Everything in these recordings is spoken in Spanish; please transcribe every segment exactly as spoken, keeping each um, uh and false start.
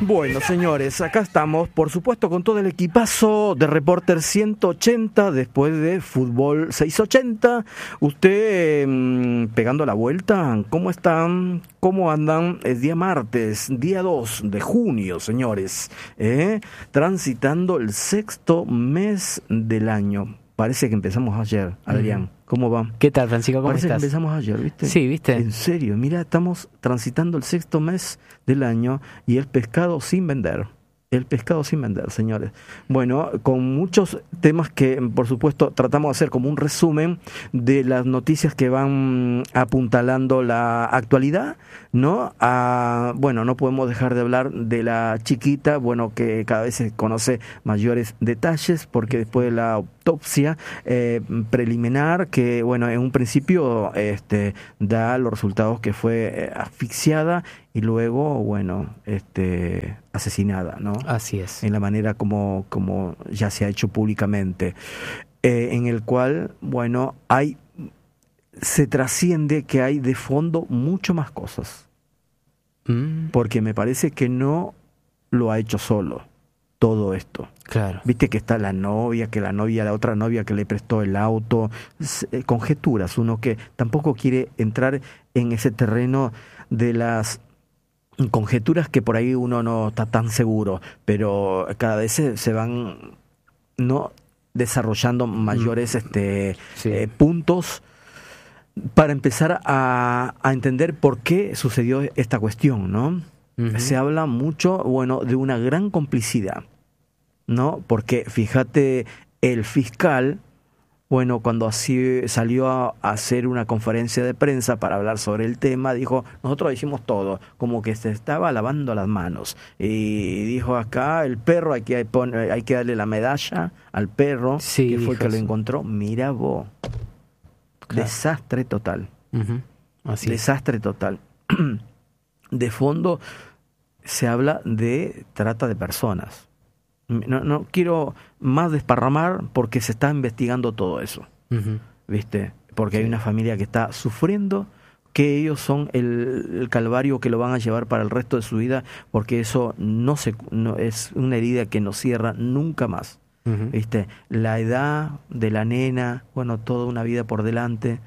Bueno, señores, acá estamos, por supuesto, con todo el equipazo de Reporter ciento ochenta, después de Fútbol seiscientos ochenta. Usted, eh, pegando la vuelta, ¿cómo están? ¿Cómo andan? Es día martes, día dos de junio, señores, ¿eh? Transitando el sexto mes del año. Parece que empezamos ayer, Adrián. ¿Cómo va? ¿Qué tal, Francisco? ¿Cómo Parece estás? que empezamos ayer, ¿viste? Sí, ¿viste? En serio, mira, estamos transitando el sexto mes del año y el pescado sin vender. El pescado sin vender, señores. Bueno, con muchos temas que, por supuesto, tratamos de hacer como un resumen de las noticias que van apuntalando la actualidad, ¿no? A, bueno, no podemos dejar de hablar de la chiquita, bueno, que cada vez se conoce mayores detalles, porque después de la autopsia eh, preliminar, que, bueno, en un principio este, da los resultados que fue eh, asfixiada y luego, bueno, este, asesinada, ¿no? Así es. En la manera como, como ya se ha hecho públicamente, eh, en el cual, bueno, hay, se trasciende que hay de fondo mucho más cosas, Mm, porque me parece que no lo ha hecho solo todo esto. claro. Viste que está la novia, que la novia, la otra novia que le prestó el auto, s- eh, conjeturas, uno que tampoco quiere entrar en ese terreno de las conjeturas que por ahí uno no está tan seguro, pero cada vez se, se van no desarrollando mayores este Sí. eh, puntos para empezar a, a entender por qué sucedió esta cuestión, ¿no? Ujú. Se habla mucho, bueno, de una gran complicidad, ¿no? Porque fíjate, el fiscal, bueno, cuando así salió a hacer una conferencia de prensa para hablar sobre el tema, dijo, nosotros hicimos todo, como que se estaba lavando las manos. Y dijo acá, el perro, hay que, poner, hay que darle la medalla al perro, Sí, que fue el dijo que lo eso. encontró. Mira vos, Claro. desastre total, Ujú. Así es. desastre total. De fondo se habla de trata de personas. No, no quiero más desparramar porque se está investigando todo eso, Ujú. ¿viste? Porque hay Sí. una familia que está sufriendo, que ellos son el, el calvario que lo van a llevar para el resto de su vida, porque eso no se no es una herida que no cierra nunca más, Ujú. ¿viste? La edad de la nena, bueno, toda una vida por delante,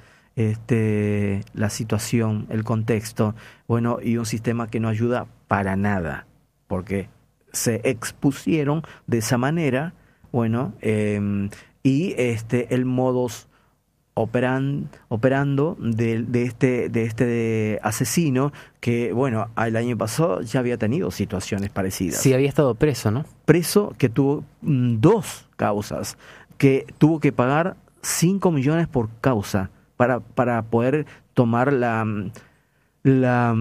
este, la situación, el contexto, bueno, y un sistema que no ayuda para nada, porque se expusieron de esa manera, bueno, eh, y este el modus operan, operando de, de este de este asesino que, bueno, el año pasado ya había tenido situaciones parecidas. Sí, había estado preso, ¿no? Preso que tuvo mm, dos causas, que tuvo que pagar cinco millones por causa para, para poder tomar la, la,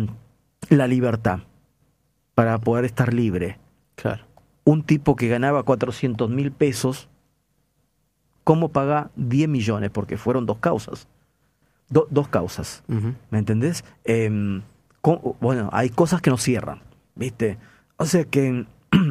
la libertad, para poder estar libre. Claro. Un tipo que ganaba cuatrocientos mil pesos, ¿cómo paga diez millones? Porque fueron dos causas. Do- dos causas, Ujú. ¿me entendés? Eh, con- bueno, hay cosas que no cierran, ¿viste? O sea que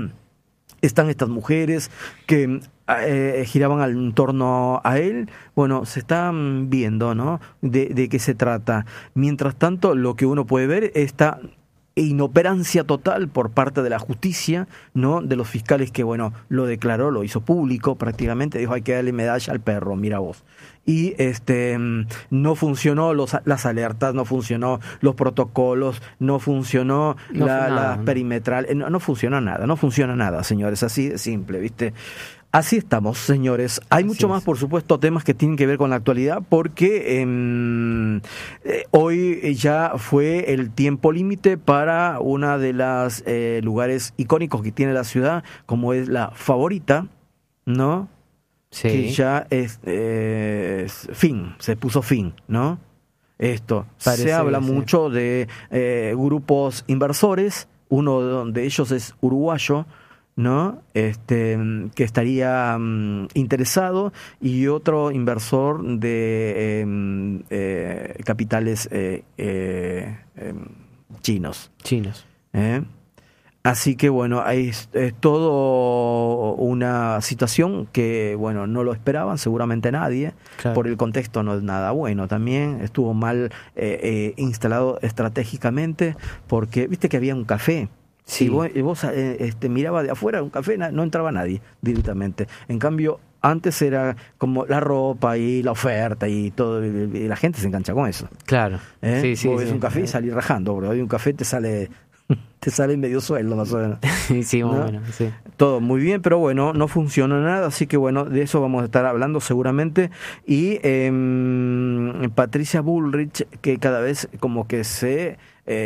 están estas mujeres que eh, giraban en torno a él, bueno, se están viendo, ¿no? De, de qué se trata. Mientras tanto, lo que uno puede ver está inoperancia total por parte de la justicia, ¿no? De los fiscales que, bueno, lo declaró, lo hizo público prácticamente, dijo hay que darle medalla al perro, mira vos. Y este no funcionó los, las alertas, no funcionó los protocolos, no funcionó No la, fue nada, la ¿no? perimetral, no, no funciona nada, no funciona nada, señores, así de simple, ¿viste? Así estamos, señores. Hay Así mucho es. más, por supuesto, temas que tienen que ver con la actualidad, porque eh, eh, hoy ya fue el tiempo límite para una de las eh, lugares icónicos que tiene la ciudad, como es la Favorita, ¿no? Sí. Que ya es, eh, es fin, se puso fin, ¿no? Esto, Parece se habla que sí. mucho de eh, grupos inversores, uno de ellos es uruguayo, ¿no? Este, que estaría um, interesado, y otro inversor de eh, eh, capitales eh, eh, eh, chinos. Chinos. ¿eh? Así que bueno, hay, es, es todo una situación que, bueno, no lo esperaban seguramente nadie, Claro. por el contexto no es nada bueno también, estuvo mal eh, eh, instalado estratégicamente, porque viste que había un café Sí. Y vos, y vos eh, este, mirabas de afuera un café, no entraba nadie directamente. En cambio, antes era como la ropa y la oferta y todo, y la gente se engancha con eso. Claro. ¿Eh? Sí, sí, vos ves sí. un café y salís rajando, bro. Hoy un café te sale te sale medio sueldo más o menos. Sí, más ¿no? o menos, sí. Todo muy bien, pero bueno, no funciona nada, así que bueno, de eso vamos a estar hablando seguramente. Y eh, Patricia Bullrich, que cada vez como que se...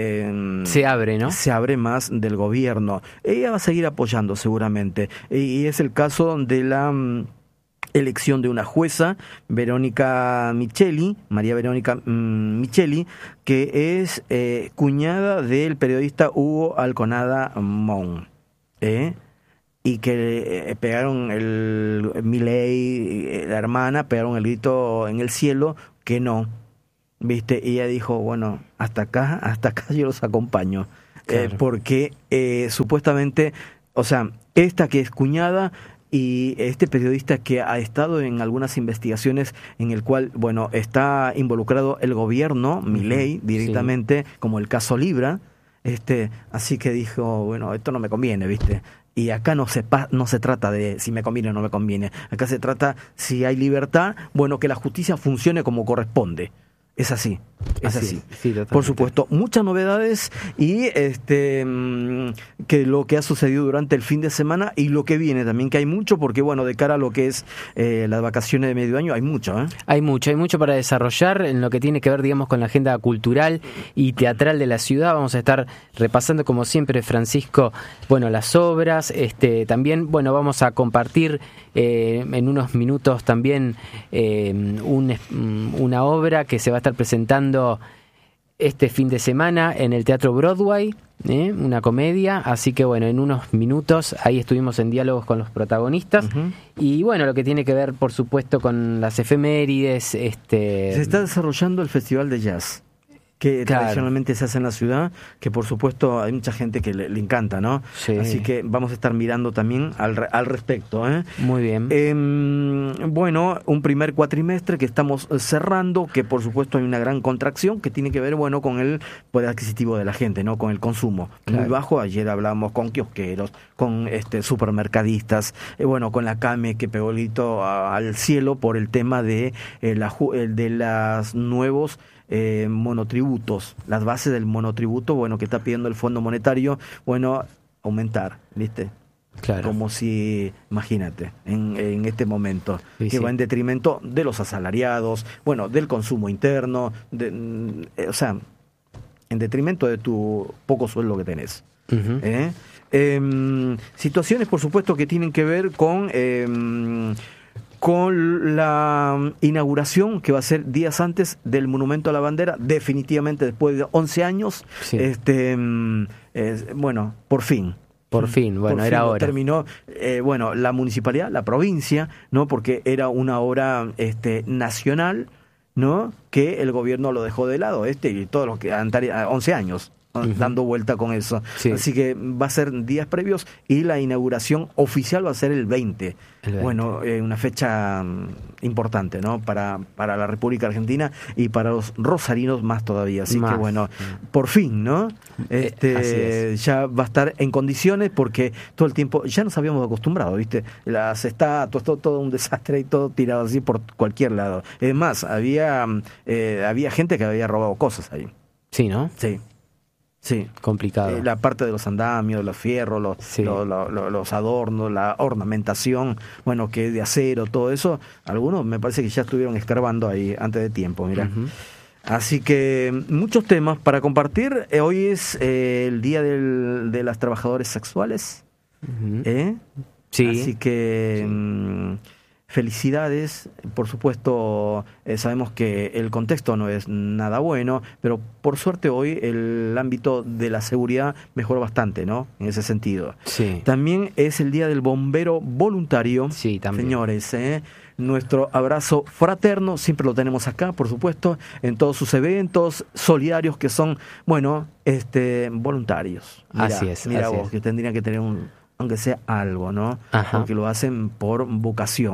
Eh, Se abre, ¿no? Se abre más del gobierno. Ella va a seguir apoyando seguramente. Y es el caso de la mm, elección de una jueza, Verónica Micheli, María Verónica mm, Micheli, que es eh, cuñada del periodista Hugo Alconada Mon. ¿Eh? Y que eh, pegaron el Milei, la hermana, pegaron el grito en el cielo que no. ¿Viste? Y ella dijo, bueno, hasta acá, hasta acá yo los acompaño. Claro. Eh, porque eh, supuestamente, o sea, esta que es cuñada y este periodista que ha estado en algunas investigaciones en el cual, bueno, está involucrado el gobierno, Milei, directamente, sí. Como el caso Libra, este, así que dijo, bueno, esto no me conviene, ¿viste? Y acá no se pa- no se trata de si me conviene o no me conviene, acá se trata si hay libertad, bueno, que la justicia funcione como corresponde. Es así, es así. así. Sí, por supuesto, muchas novedades y este que lo que ha sucedido durante el fin de semana y lo que viene también, que hay mucho, porque bueno, de cara a lo que es eh, las vacaciones de medio año, hay mucho, ¿eh? Hay mucho, hay mucho para desarrollar en lo que tiene que ver, digamos, con la agenda cultural y teatral de la ciudad. Vamos a estar repasando, como siempre, Francisco, bueno, las obras, este, también, bueno, vamos a compartir eh, en unos minutos también eh, un, una obra que se va a estar presentando este fin de semana en el Teatro Broadway, ¿eh? Una comedia, así que bueno, en unos minutos ahí estuvimos en diálogos con los protagonistas. Uh-huh. Y bueno, lo que tiene que ver, por supuesto, con las efemérides. Este... Se está desarrollando el Festival de Jazz, que claro. tradicionalmente se hace en la ciudad, que por supuesto hay mucha gente que le, le encanta, ¿no? Sí. Así que vamos a estar mirando también al, al respecto, ¿eh? Muy bien. Eh, bueno, un primer cuatrimestre que estamos cerrando, que por supuesto hay una gran contracción que tiene que ver, bueno, con el poder adquisitivo de la gente, ¿no? Con el consumo. Claro. Muy bajo. Ayer hablamos con kiosqueros, con este supermercadistas, eh, bueno, con la CAME que pegó el grito a, al cielo por el tema de, eh, la, de las nuevos Eh, monotributos, las bases del monotributo, bueno, que está pidiendo el Fondo Monetario, bueno, aumentar, ¿viste? Claro. Como si, imagínate, en, en este momento, sí, que sí. va en detrimento de los asalariados, bueno, del consumo interno, de, eh, o sea, en detrimento de tu poco sueldo que tenés. Uh-huh. ¿Eh? Eh, situaciones, por supuesto, que tienen que ver con... Eh, con la inauguración que va a ser días antes del Monumento a la Bandera, definitivamente después de once años, sí. este eh, bueno, por fin. Por fin, bueno, por era fin hora. Terminó, eh, bueno, la municipalidad, la provincia, ¿no? Porque era una obra este, nacional, ¿no? Que el gobierno lo dejó de lado, este y todos los que han once años. Uh-huh. Dando vuelta con eso. Sí. Así que va a ser días previos y la inauguración oficial va a ser el veinte. El veinte. Bueno, eh, una fecha um, importante, ¿no? Para, para la República Argentina y para los rosarinos más todavía. Así más. que bueno, por fin, ¿no? Este, ya va a estar en condiciones porque todo el tiempo ya nos habíamos acostumbrado, ¿viste? Las estatuas, todo, todo un desastre y todo tirado así por cualquier lado. Es más, había, eh, había gente que había robado cosas ahí. Sí, ¿no? Sí. Sí, complicado. Eh, la parte de los andamios, los fierros, los, sí. los, los, los adornos, la ornamentación, bueno, que de acero, todo eso, algunos me parece que ya estuvieron escarbando ahí antes de tiempo, mira. Uh-huh. Así que muchos temas para compartir. Eh, hoy es eh, el día del, de las trabajadoras sexuales. Uh-huh. ¿Eh? Sí. Así que... Sí. Mmm, felicidades, por supuesto, eh, sabemos que el contexto no es nada bueno, pero por suerte hoy el ámbito de la seguridad mejoró bastante, ¿no? En ese sentido. Sí. También es el día del bombero voluntario. Sí, también. Señores, ¿eh? Nuestro abrazo fraterno, siempre lo tenemos acá, por supuesto, en todos sus eventos solidarios que son, bueno, este, voluntarios. Mirá, así es. Mira así vos, es. que tendrían que tener un, aunque sea algo, ¿no? Ajá. Porque lo hacen por vocación.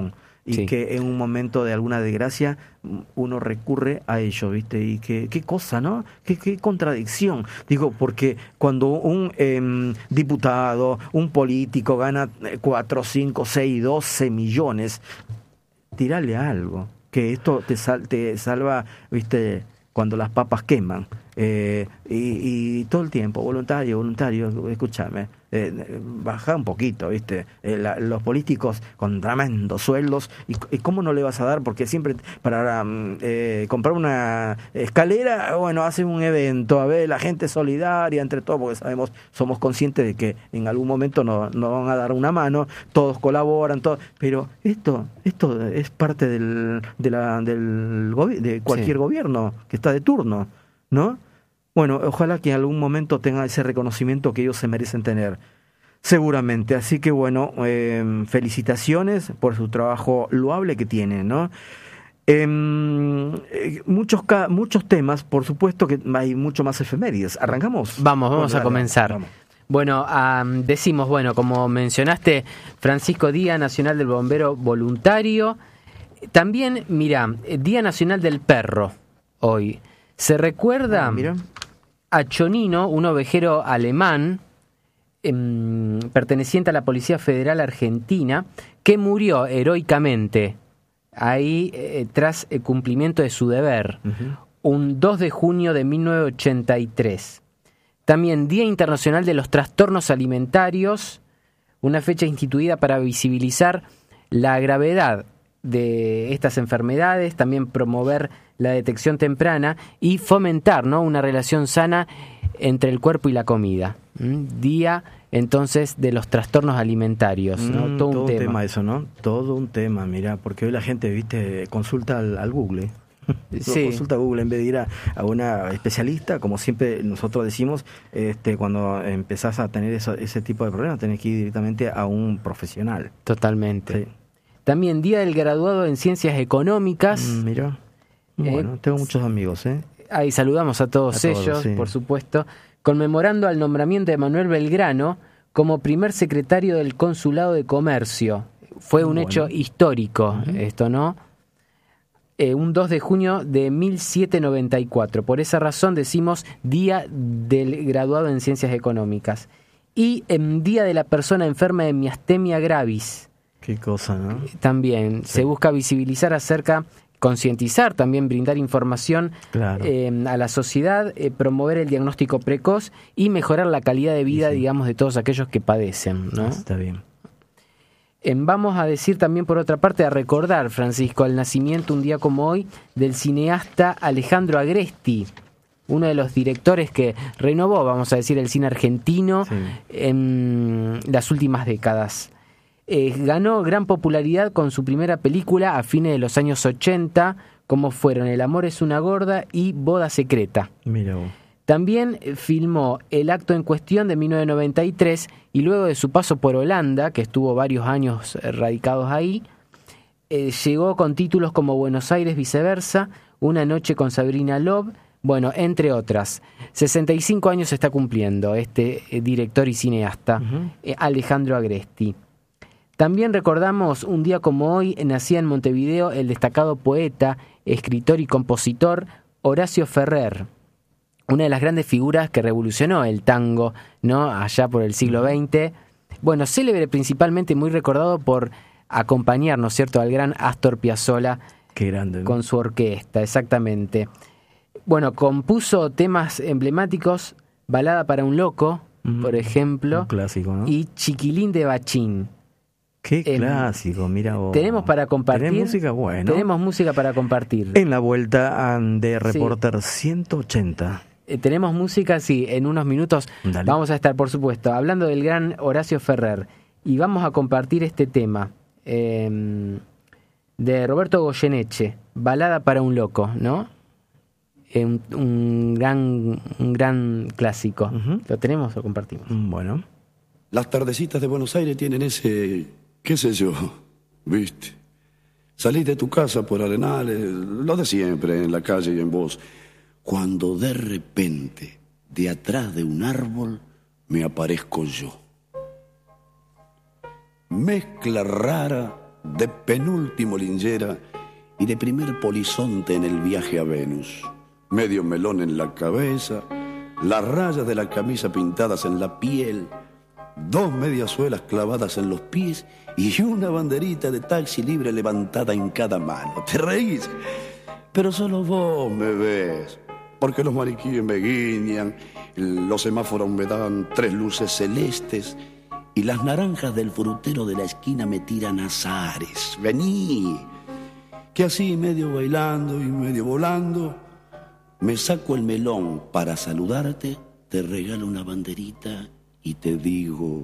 y sí. que en un momento de alguna desgracia uno recurre a ello, ¿viste? Y que, qué cosa, ¿no? Qué, qué contradicción. Digo, porque cuando un eh, diputado, un político gana cuatro, cinco, seis, doce millones, tirale algo, que esto te, sal, te salva, ¿viste? Cuando las papas queman. Eh, y, y todo el tiempo, voluntario, voluntario, escúchame, eh, baja un poquito, ¿viste? Eh, la, los políticos con tremendos sueldos, y, y cómo no le vas a dar, porque siempre para eh, comprar una escalera, bueno, hacen un evento, a ver, la gente solidaria entre todos, porque sabemos, somos conscientes de que en algún momento nos no van a dar una mano, todos colaboran, todos, pero esto, esto es parte del, de, la, del gobi- de cualquier Sí. gobierno que está de turno, ¿no? Bueno, ojalá que en algún momento tenga ese reconocimiento que ellos se merecen tener, seguramente. Así que bueno, eh, felicitaciones por su trabajo loable que tienen, ¿no? Eh, eh, muchos ca- muchos temas, por supuesto que hay mucho más efemérides. ¿Arrancamos? Vamos, vamos Bueno, a comenzar. vamos. Bueno, um, decimos, bueno, como mencionaste, Francisco, Día Nacional del Bombero Voluntario. También, mira, Día Nacional del Perro, hoy. Se recuerda Ah, mira. a Chonino, un ovejero alemán, eh, perteneciente a la Policía Federal Argentina, que murió heroicamente ahí eh, tras el cumplimiento de su deber, Uh-huh. un dos de junio de mil novecientos ochenta y tres. También Día Internacional de los Trastornos Alimentarios, una fecha instituida para visibilizar la gravedad de estas enfermedades, también promover la detección temprana y fomentar, ¿no?, una relación sana entre el cuerpo y la comida. ¿Mm? Día, entonces, de los trastornos alimentarios, ¿no? Mm, todo, todo un un tema. tema eso, ¿no? Todo un tema, mira, porque hoy la gente, viste, consulta al, al Google. Sí. Consulta a Google en vez de ir a, a una especialista, como siempre nosotros decimos, este, cuando empezás a tener eso, ese tipo de problemas, tenés que ir directamente a un profesional. Totalmente. Sí. También Día del Graduado en Ciencias Económicas. Mm, mira, Eh, bueno, tengo muchos amigos, ¿eh? Ahí saludamos a todos A todos, ellos, sí. por supuesto, conmemorando al nombramiento de Manuel Belgrano como primer secretario del Consulado de Comercio. Fue un Bueno. hecho histórico, Uh-huh. esto, ¿no? Eh, un dos de junio de mil setecientos noventa y cuatro. Por esa razón decimos Día del Graduado en Ciencias Económicas. Y en Día de la Persona Enferma de Miastemia Gravis. Qué cosa, ¿no? También Sí. se busca visibilizar acerca, concientizar, también brindar información Claro. eh, a la sociedad, eh, promover el diagnóstico precoz y mejorar la calidad de vida, Sí, sí. digamos, de todos aquellos que padecen, ¿no? Está bien. Eh, vamos a decir también, por otra parte, a recordar, Francisco, el nacimiento un día como hoy del cineasta Alejandro Agresti, uno de los directores que renovó, vamos a decir, el cine argentino Sí. en las últimas décadas. Eh, ganó gran popularidad con su primera película a fines de los años ochenta, como fueron El amor es una gorda y Boda secreta. Mira vos. También eh, filmó El acto en cuestión de mil novecientos noventa y tres y luego de su paso por Holanda, que estuvo varios años eh, radicados ahí, eh, llegó con títulos como Buenos Aires viceversa, Una noche con Sabrina Love, bueno, entre otras. sesenta y cinco años está cumpliendo este eh, director y cineasta, Uh-huh. eh, Alejandro Agresti. También recordamos un día como hoy, nacía en Montevideo el destacado poeta, escritor y compositor Horacio Ferrer, una de las grandes figuras que revolucionó el tango, ¿no?, allá por el siglo veinte. Bueno, célebre principalmente, muy recordado por acompañar, ¿no es cierto?, al gran Astor Piazzolla Qué grande, ¿no? con su orquesta, exactamente. Bueno, compuso temas emblemáticos, Balada para un loco, Mm, por ejemplo, un clásico, ¿no? y Chiquilín de Bachín. Qué em, clásico, mira vos. Tenemos para compartir. ¿Tenés música? Bueno. Tenemos música para compartir. En la vuelta um, de Reporter ciento ochenta. Eh, tenemos música, sí, en unos minutos Dale. vamos a estar, por supuesto, hablando del gran Horacio Ferrer. Y vamos a compartir este tema eh, de Roberto Goyeneche, Balada para un loco, ¿no? Eh, un, un gran un gran clásico. Ujú. ¿Lo tenemos o lo compartimos? Mm, Bueno. Las tardecitas de Buenos Aires tienen ese, qué sé yo, viste. Salís de tu casa por Arenales, lo de siempre, en la calle y en vos. Cuando de repente, de atrás de un árbol, me aparezco yo. Mezcla rara de penúltimo linchera y de primer polizonte en el viaje a Venus. Medio melón en la cabeza, las rayas de la camisa pintadas en la piel, dos mediasuelas clavadas en los pies y una banderita de taxi libre levantada en cada mano. ¿Te reís? Pero solo vos me ves, porque los maniquíes me guiñan, los semáforos me dan tres luces celestes y las naranjas del frutero de la esquina me tiran azares. Vení, que así medio bailando y medio volando, me saco el melón para saludarte, te regalo una banderita y te digo...